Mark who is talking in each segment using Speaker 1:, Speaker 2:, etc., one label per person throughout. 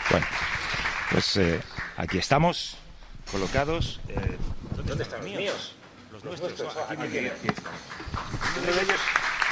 Speaker 1: Bueno, pues aquí estamos, colocados. ¿Dónde están los míos? Los nuestros. Aquí están. Uno de ellos...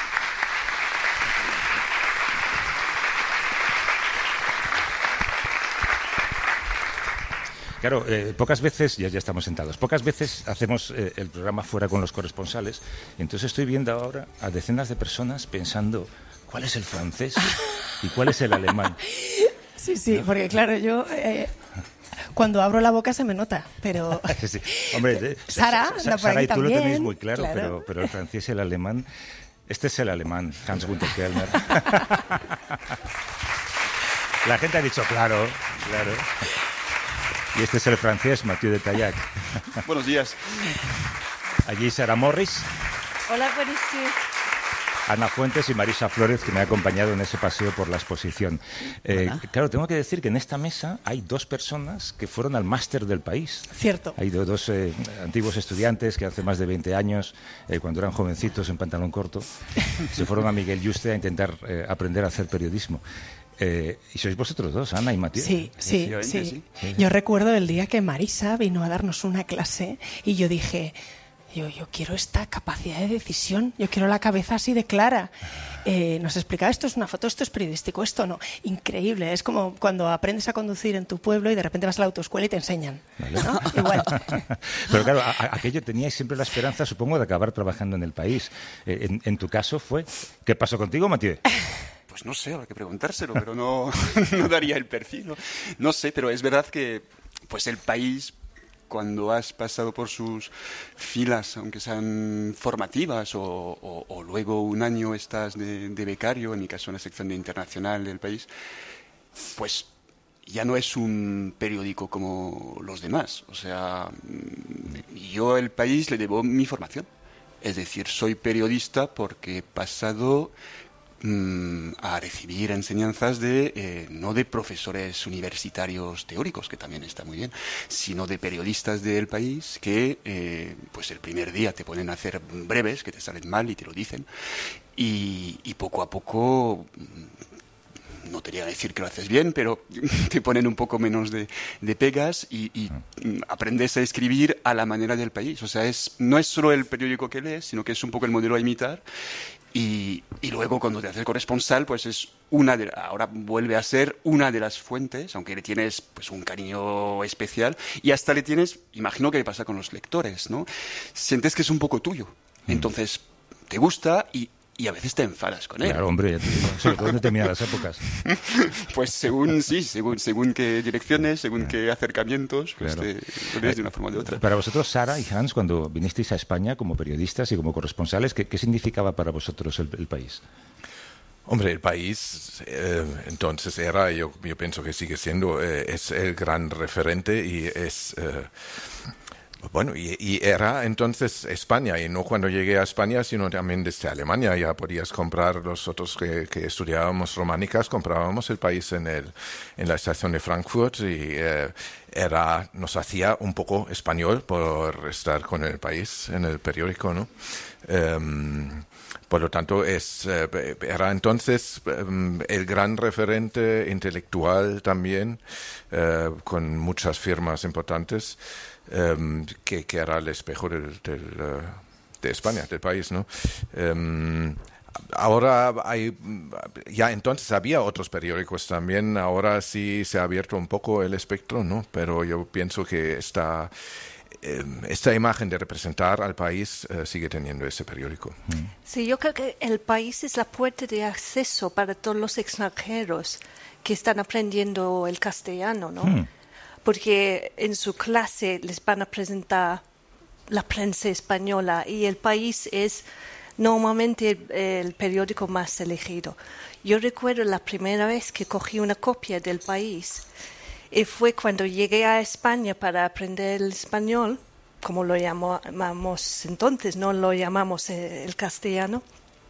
Speaker 1: Claro, pocas veces, ya estamos sentados, pocas veces hacemos el programa fuera con los corresponsales, entonces estoy viendo ahora a decenas de personas pensando cuál es el francés y cuál es el alemán.
Speaker 2: Sí, ¿no? Porque claro, yo cuando abro la boca se me nota, pero...
Speaker 1: Sí. Hombre,
Speaker 2: Sara
Speaker 1: y tú
Speaker 2: también,
Speaker 1: lo tenéis muy claro. Pero el francés y el alemán, este es el alemán, Hans Günther Kellner. La gente ha dicho claro. Y este es el francés, Mathieu de Taillac.
Speaker 3: Buenos días.
Speaker 1: Allí Sara Morris.
Speaker 4: Hola, buenos días.
Speaker 1: Ana Fuentes y Marisa Flórez, que me ha acompañado en ese paseo por la exposición. Claro, tengo que decir que en esta mesa hay dos personas que fueron al máster del país.
Speaker 2: Cierto.
Speaker 1: Hay dos antiguos estudiantes que hace más de 20 años, cuando eran jovencitos en pantalón corto, se fueron a Miguel Yuste a intentar aprender a hacer periodismo. Y sois vosotros dos, Ana y Mathieu.
Speaker 2: Sí. Yo recuerdo el día que Marisa vino a darnos una clase y yo dije, yo quiero esta capacidad de decisión, yo quiero la cabeza así de clara. Nos explicaba, esto es una foto, esto es periodístico, esto no. Increíble, es como cuando aprendes a conducir en tu pueblo y de repente vas a la autoescuela y te enseñan, ¿no? Igual.
Speaker 1: Pero claro, aquello teníais siempre la esperanza, supongo, de acabar trabajando en el país. En tu caso fue... ¿Qué pasó contigo, Mathieu?
Speaker 3: Pues no sé, habrá que preguntárselo, pero no daría el perfil. No sé, pero es verdad que pues el país, cuando has pasado por sus filas, aunque sean formativas, o luego un año estás de becario, en mi caso en la sección de internacional del país, pues ya no es un periódico como los demás. O sea, yo al país le debo mi formación. Es decir, soy periodista porque he pasado a recibir enseñanzas no de profesores universitarios teóricos, que también está muy bien, sino de periodistas del país que pues el primer día te ponen a hacer breves que te salen mal y te lo dicen, y poco a poco, no te voy a decir que lo haces bien, pero te ponen un poco menos de pegas y aprendes a escribir a la manera del país. O sea, no es solo el periódico que lees, sino que es un poco el modelo a imitar. Y luego cuando te haces corresponsal, pues es ahora vuelve a ser una de las fuentes, aunque le tienes pues un cariño especial, y hasta le tienes, imagino que pasa con los lectores, ¿no? Sientes que es un poco tuyo, entonces te gusta y a veces te enfadas con él.
Speaker 1: Claro, hombre, sobre todo en determinadas épocas.
Speaker 3: Pues según qué direcciones, según qué acercamientos, pues claro, lo ves de una forma o de otra.
Speaker 1: Para vosotros, Sara y Hans, cuando vinisteis a España como periodistas y como corresponsales, ¿qué significaba para vosotros el país?
Speaker 5: Hombre, el país entonces era, yo pienso que sigue siendo, es el gran referente y es... Bueno, y era entonces España, y no cuando llegué a España, sino también desde Alemania. Ya podías comprar, nosotros que estudiábamos románicas, comprábamos el país en la estación de Frankfurt, y nos hacía un poco español por estar con el país en el periódico, ¿no? Por lo tanto, era entonces el gran referente intelectual también, con muchas firmas importantes. Que era el espejo de España, del país, ¿no? Ahora ya entonces había otros periódicos también, ahora sí se ha abierto un poco el espectro, ¿no? Pero yo pienso que esta imagen de representar al país sigue teniendo ese periódico.
Speaker 4: Sí, yo creo que el país es la puerta de acceso para todos los extranjeros que están aprendiendo el castellano, ¿no? Porque en su clase les van a presentar la prensa española y el país es normalmente el periódico más elegido. Yo recuerdo la primera vez que cogí una copia del país y fue cuando llegué a España para aprender el español, como lo llamamos entonces, no lo llamamos el castellano.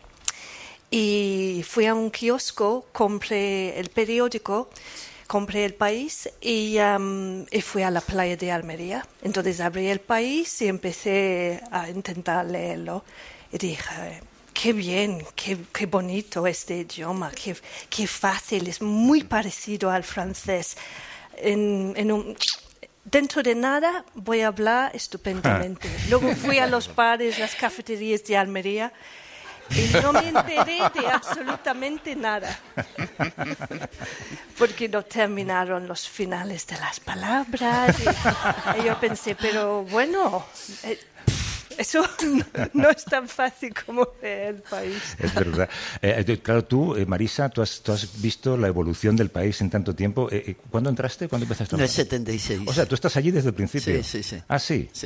Speaker 4: Y fui a un kiosco, compré el periódico, compré el país y fui a la playa de Almería. Entonces abrí el país y empecé a intentar leerlo. Y dije, qué bien, qué bonito este idioma, qué fácil, es muy parecido al francés. Dentro de nada voy a hablar estupendamente. Luego fui a los bares, las cafeterías de Almería y no me enteré de absolutamente nada. Porque no terminaron los finales de las palabras. Y yo pensé, pero bueno, eso no es tan fácil como el país.
Speaker 1: Es verdad. Claro, tú, Marisa, tú has visto la evolución del país en tanto tiempo. ¿Cuándo entraste? ¿Cuándo empezaste a trabajar?
Speaker 6: En el 76.
Speaker 1: O sea, tú estás allí desde el principio.
Speaker 6: Sí, sí, sí.
Speaker 1: ¿Ah, sí?
Speaker 6: Sí.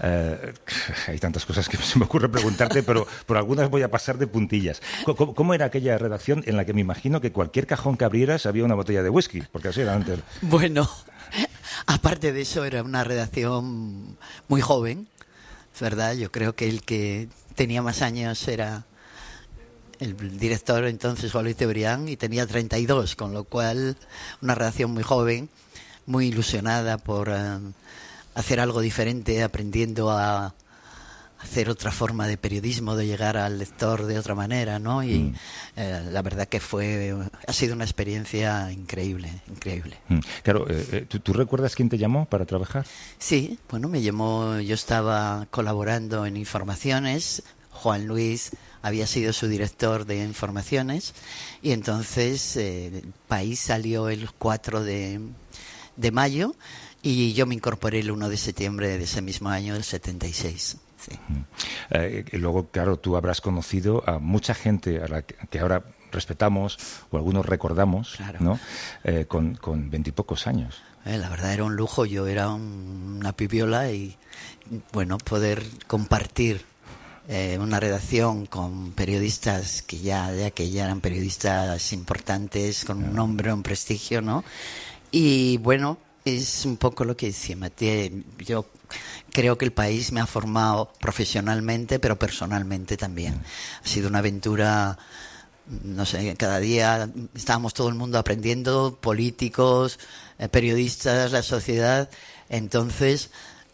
Speaker 1: Hay tantas cosas que se me ocurre preguntarte, pero por algunas voy a pasar de puntillas. ¿Cómo era aquella redacción en la que me imagino que cualquier cajón que abrieras había una botella de whisky? Porque así era antes.
Speaker 6: Bueno, aparte de eso, era una redacción muy joven. Es verdad, yo creo que el que tenía más años era el director entonces, Juan Luis Cebrián, y tenía 32, con lo cual una redacción muy joven, muy ilusionada por hacer algo diferente, aprendiendo a hacer otra forma de periodismo, de llegar al lector de otra manera, ¿no? Y la verdad que ha sido una experiencia increíble.
Speaker 1: Claro, ¿tú recuerdas quién te llamó para trabajar?
Speaker 6: Sí, bueno, me llamó, yo estaba colaborando en Informaciones, Juan Luis había sido su director de Informaciones, y entonces el País salió el 4 de mayo y yo me incorporé el 1 de septiembre de ese mismo año, del 76. Sí.
Speaker 1: Luego, claro, tú habrás conocido a mucha gente a la que ahora respetamos o algunos recordamos,
Speaker 6: claro,
Speaker 1: ¿no? Con 20 y pocos años.
Speaker 6: La verdad era un lujo, yo era una pibiola y, bueno, poder compartir una redacción con periodistas que ya eran periodistas importantes, con un nombre, un prestigio, ¿no? Y, bueno, es un poco lo que decía Matías. Yo creo que el País me ha formado profesionalmente, pero personalmente también. Ha sido una aventura, no sé, cada día estábamos todo el mundo aprendiendo, políticos, periodistas, la sociedad. Entonces,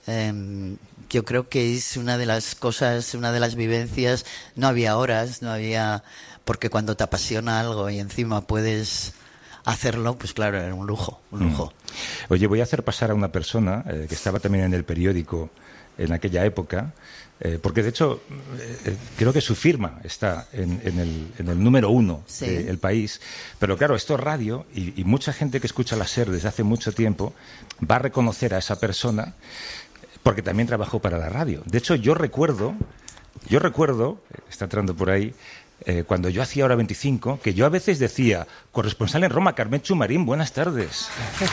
Speaker 6: yo creo que es una de las cosas, una de las vivencias. No había horas, porque cuando te apasiona algo y encima puedes hacerlo, pues claro, era un lujo.
Speaker 1: Oye, voy a hacer pasar a una persona que estaba también en el periódico en aquella época, porque de hecho creo que su firma está en el número 1
Speaker 6: sí,
Speaker 1: del País, pero claro, esto es radio y mucha gente que escucha la SER desde hace mucho tiempo va a reconocer a esa persona porque también trabajó para la radio. De hecho, yo recuerdo, está entrando por ahí, cuando yo hacía Hora 25, que yo a veces decía, corresponsal en Roma, Carmenchu Marín, buenas tardes.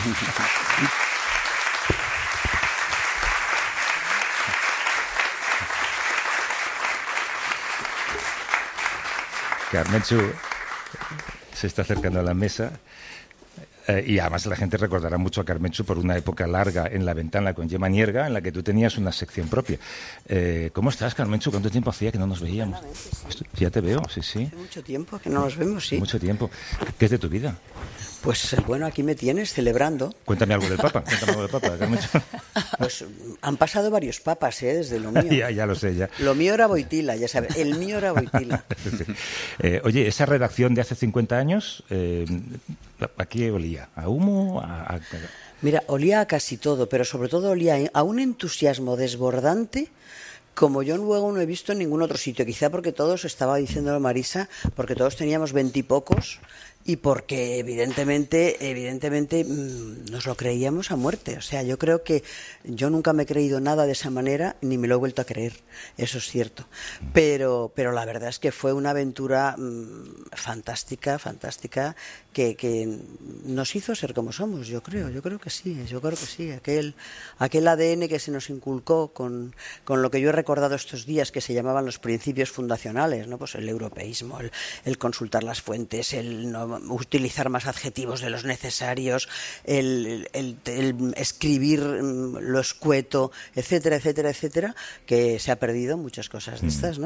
Speaker 1: Carmenchu se está acercando a la mesa. Y además la gente recordará mucho a Carmenchu por una época larga en La Ventana con Gemma Nierga, en la que tú tenías una sección propia. ¿Cómo estás, Carmenchu? ¿Cuánto tiempo hacía que no nos veíamos? Sí. Ya te veo, sí.
Speaker 7: Hace mucho tiempo que no nos vemos, sí.
Speaker 1: Mucho tiempo. ¿Qué es de tu vida?
Speaker 7: Pues bueno, aquí me tienes celebrando.
Speaker 1: Cuéntame algo del Papa, Carmenchu.
Speaker 7: Pues han pasado varios papas, desde lo mío.
Speaker 1: Ya lo sé, ya.
Speaker 7: Lo mío era Boitila, ya sabes, el mío era Boitila.
Speaker 1: Sí. Oye, esa redacción de hace 50 años, ¿a qué olía? ¿A humo?
Speaker 7: Mira, olía a casi todo, pero sobre todo olía a un entusiasmo desbordante como yo luego no he visto en ningún otro sitio. Quizá porque todos, estaba diciéndolo Marisa, porque todos teníamos 20 y pocos y porque evidentemente nos lo creíamos a muerte. O sea, yo creo que yo nunca me he creído nada de esa manera ni me lo he vuelto a creer. Eso es cierto. Pero la verdad es que fue una aventura fantástica, que nos hizo ser como somos, yo creo que sí. Aquel ADN que se nos inculcó con lo que yo he recordado estos días, que se llamaban los principios fundacionales, ¿no? Pues el europeísmo, el consultar las fuentes, el no utilizar más adjetivos de los necesarios, el escribir lo escueto, etcétera, que se ha perdido muchas cosas de estas, ¿no?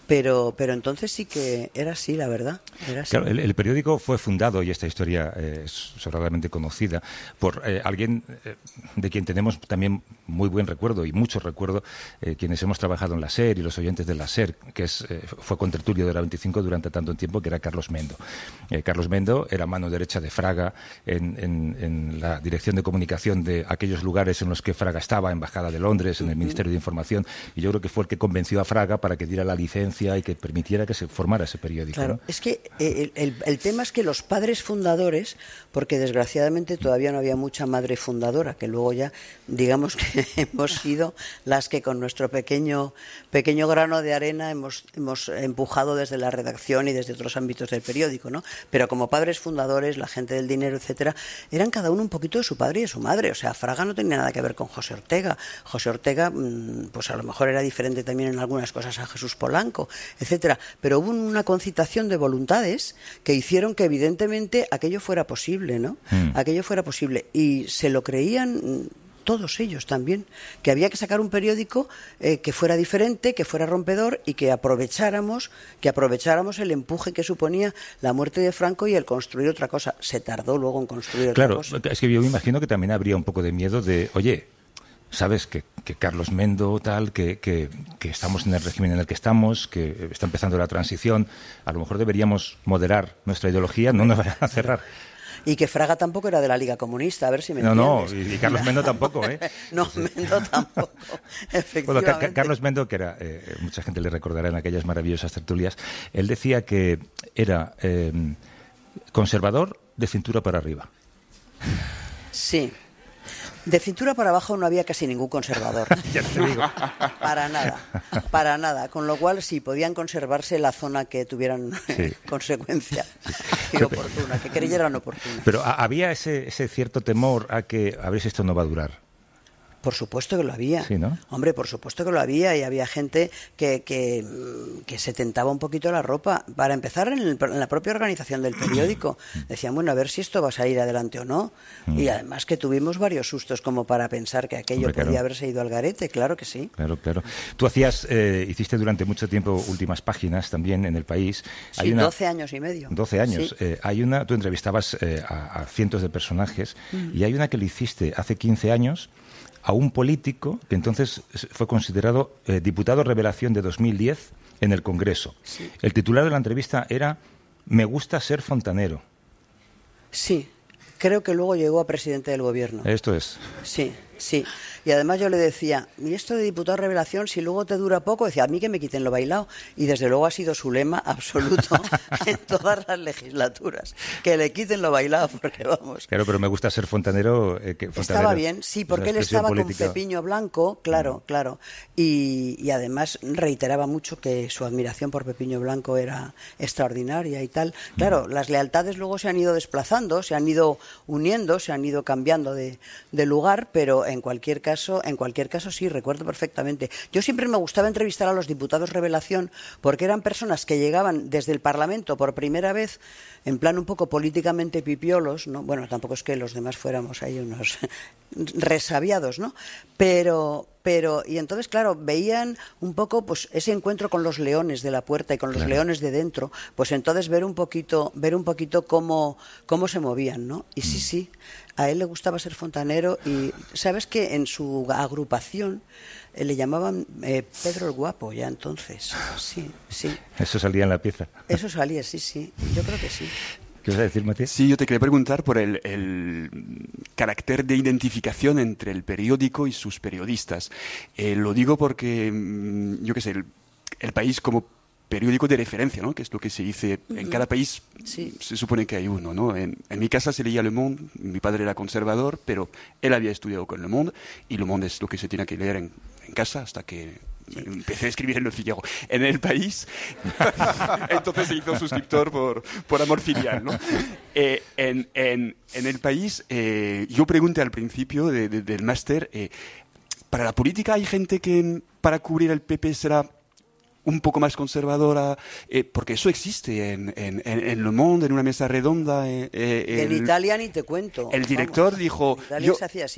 Speaker 7: Pero entonces sí que era así, la verdad. Era así.
Speaker 1: Claro, el periódico fue fundado, y esta historia es sobradamente conocida, por alguien de quien tenemos también muy buen recuerdo y mucho recuerdo, quienes hemos trabajado en la SER y los oyentes de la SER, que fue contertulio de la 25 durante tanto tiempo, que era Carlos Mendo. Carlos Mendo era mano derecha de Fraga en la dirección de comunicación de aquellos lugares en los que Fraga estaba, Embajada de Londres, en el Ministerio de Información, y yo creo que fue el que convenció a Fraga para que diera la licencia y que permitiera que se formara ese periódico.
Speaker 7: Claro,
Speaker 1: ¿no?
Speaker 7: es que el tema es que los padres fundadores, porque desgraciadamente todavía no había mucha madre fundadora, que luego ya, digamos que hemos sido las que con nuestro pequeño grano de arena hemos empujado desde la redacción y desde otros ámbitos del periódico, ¿no? Pero como padres fundadores, la gente del dinero, etcétera, eran cada uno un poquito de su padre y de su madre. O sea, Fraga no tenía nada que ver con José Ortega. José Ortega, pues a lo mejor era diferente también en algunas cosas a Jesús Polanco, etcétera, pero hubo una concitación de voluntades que hicieron que evidentemente aquello fuera posible, ¿no? Aquello fuera posible, y se lo creían todos ellos también, que había que sacar un periódico que fuera diferente, que fuera rompedor y que aprovecháramos el empuje que suponía la muerte de Franco y el construir otra cosa. Se tardó luego en construir otra cosa.
Speaker 1: Claro, es que yo me imagino que también habría un poco de miedo de, oye, sabes que Carlos Mendo, tal, que estamos en el régimen en el que estamos, que está empezando la transición, a lo mejor deberíamos moderar nuestra ideología, no nos vayan a cerrar.
Speaker 7: Y que Fraga tampoco era de la Liga Comunista, a ver si me
Speaker 1: entiendes.
Speaker 7: No,
Speaker 1: y Carlos Mendo tampoco, ¿eh?
Speaker 7: No, Mendo tampoco, efectivamente.
Speaker 1: Bueno, Carlos Mendo, que era, mucha gente le recordará en aquellas maravillosas tertulias, él decía que era conservador de cintura para arriba.
Speaker 7: Sí. De cintura para abajo no había casi ningún conservador.
Speaker 1: Ya te digo.
Speaker 7: Para nada. Con lo cual sí, podían conservarse la zona que tuvieran consecuencia oportuna, que creyeran oportuna.
Speaker 1: Pero había ese cierto temor a que, a ver si esto no va a durar.
Speaker 7: Por supuesto que lo había.
Speaker 1: Sí, ¿no?
Speaker 7: Hombre, por supuesto que lo había, y había gente que se tentaba un poquito la ropa. Para empezar, en la propia organización del periódico, decían, bueno, a ver si esto va a salir adelante o no. Y además que tuvimos varios sustos como para pensar que aquello podía haberse ido al garete, claro que sí.
Speaker 1: Claro. Tú hiciste durante mucho tiempo últimas páginas también en El País.
Speaker 7: Sí, 12 años y medio.
Speaker 1: 12 años.
Speaker 7: Sí.
Speaker 1: Tú entrevistabas a cientos de personajes, y hay una que le hiciste hace 15 años a un político que entonces fue considerado diputado revelación de 2010 en el Congreso.
Speaker 7: Sí.
Speaker 1: El titular de la entrevista era "Me gusta ser fontanero".
Speaker 7: Sí, creo que luego llegó a presidente del gobierno.
Speaker 1: Esto es.
Speaker 7: Sí. Y además yo le decía, ¿y esto de diputado revelación, si luego te dura poco? Decía, a mí que me quiten lo bailado. Y desde luego ha sido su lema absoluto en todas las legislaturas. Que le quiten lo bailado, porque vamos.
Speaker 1: Claro, pero me gusta ser fontanero.
Speaker 7: Estaba bien, sí, porque él estaba política con Pepiño Blanco, claro. Y además reiteraba mucho que su admiración por Pepiño Blanco era extraordinaria y tal. Claro, las lealtades luego se han ido desplazando, se han ido uniendo, se han ido cambiando de lugar, pero en cualquier caso sí, recuerdo perfectamente. Yo siempre me gustaba entrevistar a los diputados revelación porque eran personas que llegaban desde el Parlamento por primera vez en plan un poco políticamente pipiolos, ¿no? Bueno, tampoco es que los demás fuéramos ahí unos resabiados, ¿no? Pero y entonces, claro, veían un poco pues ese encuentro con los leones de la puerta y con los leones de dentro, pues entonces ver un poquito cómo se movían, ¿no? Y sí, a él le gustaba ser fontanero, y sabes que en su agrupación le llamaban Pedro el Guapo ya entonces. Sí.
Speaker 1: Eso salía en la pieza.
Speaker 7: Eso salía, sí. Yo creo que sí.
Speaker 1: ¿Qué vas a decir, Matías?
Speaker 3: Sí, yo te quería preguntar por el carácter de identificación entre el periódico y sus periodistas. Lo digo porque, yo qué sé, el País como periódico de referencia, ¿no? Que es lo que se dice en cada país.
Speaker 7: Sí.
Speaker 3: Se supone que hay uno, ¿no? En mi casa se leía Le Monde. Mi padre era conservador, pero él había estudiado con Le Monde, y Le Monde es lo que se tiene que leer en casa hasta que empecé a escribir en El Figaro. En El País, entonces se hizo suscriptor por amor filial, ¿no? En El País, yo pregunté al principio del máster, para la política hay gente que para cubrir el PP será un poco más conservadora, porque eso existe en Le Monde, en una mesa redonda.
Speaker 7: En Italia ni te cuento.
Speaker 3: El director dijo...
Speaker 7: En Italia se hacía así.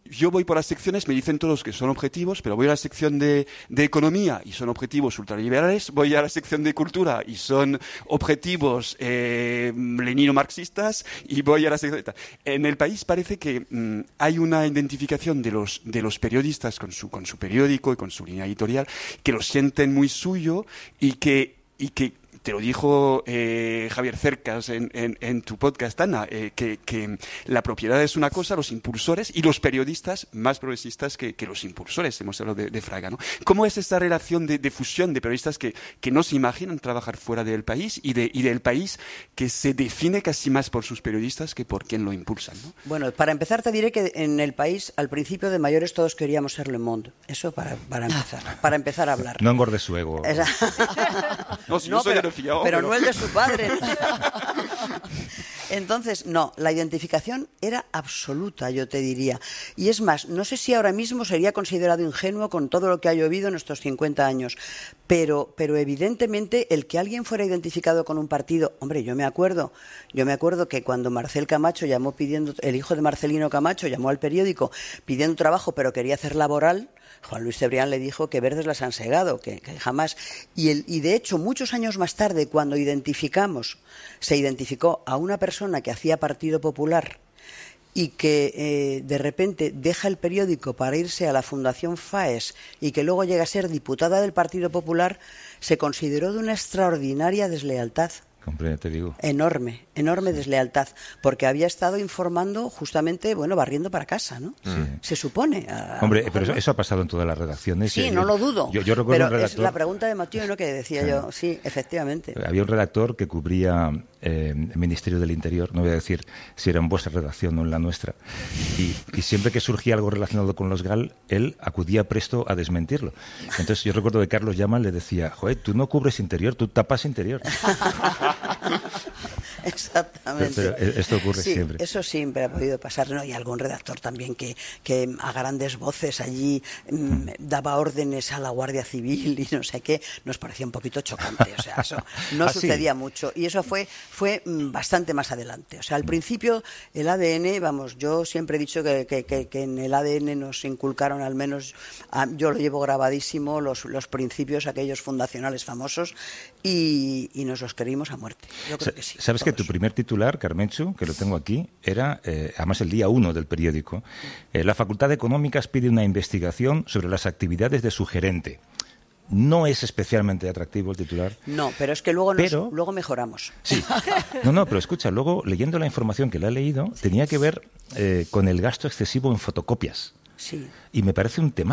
Speaker 3: yo voy por las secciones, me dicen todos que son objetivos, pero voy a la sección de economía y son objetivos ultraliberales, voy a la sección de cultura y son objetivos lenino-marxistas, y voy a la sección... En el país parece que hay una identificación de los periodistas con su periódico y con su línea editorial, que lo sienten muy suyo y que te lo dijo Javier Cercas en tu podcast, Ana, que la propiedad es una cosa, los impulsores y los periodistas más progresistas que los impulsores. Hemos hablado de Fraga, ¿no? ¿Cómo es esta relación de fusión de periodistas que no se imaginan trabajar fuera del país y del país que se define casi más por sus periodistas que por quien lo impulsan, ¿no?
Speaker 7: Bueno, para empezar te diré que en el país, al principio de mayores todos queríamos ser Le Monde. Eso para empezar a hablar.
Speaker 1: No engorde su ego.
Speaker 3: No, si no, soy
Speaker 7: pero no el de su padre. Entonces, no, la identificación era absoluta, yo te diría. Y es más, no sé si ahora mismo sería considerado ingenuo con todo lo que ha llovido en estos 50 años, pero evidentemente el que alguien fuera identificado con un partido, hombre, yo me acuerdo que cuando Marcel Camacho llamó pidiendo, el hijo de Marcelino Camacho llamó al periódico pidiendo trabajo, pero quería hacer laboral, Juan Luis Cebrián le dijo que verdes las han segado, que jamás. Y de hecho, muchos años más tarde, cuando se identificó a una persona que hacía Partido Popular y que de repente deja el periódico para irse a la Fundación FAES y que luego llega a ser diputada del Partido Popular, se consideró de una extraordinaria deslealtad.
Speaker 1: Te digo.
Speaker 7: Enorme deslealtad, porque había estado informando justamente, barriendo para casa, ¿no? Sí. Se supone.
Speaker 1: Hombre, pero eso ha pasado en todas las redacciones.
Speaker 7: Sí, no lo dudo.
Speaker 1: Yo recuerdo
Speaker 7: pero
Speaker 1: un redactor,
Speaker 7: es la pregunta de Mathieu, ¿no? Que decía yo, sí, efectivamente.
Speaker 1: Había un redactor que cubría el Ministerio del Interior, no voy a decir si era en vuestra redacción o en la nuestra, y siempre que surgía algo relacionado con los GAL, él acudía presto a desmentirlo. Entonces yo recuerdo que Carlos Llama le decía, joder, tú no cubres interior, tú tapas interior.
Speaker 7: Exactamente.
Speaker 1: Pero esto ocurre siempre.
Speaker 7: Eso siempre ha podido pasar, ¿no? Y algún redactor también que a grandes voces allí daba órdenes a la Guardia Civil y no sé qué, nos parecía un poquito chocante. O sea, eso no sucedía mucho. Y eso fue bastante más adelante. O sea, al principio el ADN, yo siempre he dicho que en el ADN nos inculcaron, al menos yo lo llevo grabadísimo, los principios aquellos fundacionales famosos, y nos los creímos a muerte. Yo creo que sí.
Speaker 1: ¿Sabes que tu primer titular, Carmenchu, que lo tengo aquí, era, además el día 1 del periódico, la Facultad de Económicas pide una investigación sobre las actividades de su gerente? No es especialmente atractivo el titular.
Speaker 7: No, pero es que luego mejoramos.
Speaker 1: Sí. No, pero escucha, luego leyendo la información que la he leído, tenía que ver con el gasto excesivo en fotocopias.
Speaker 7: Sí.
Speaker 1: Y me parece un tema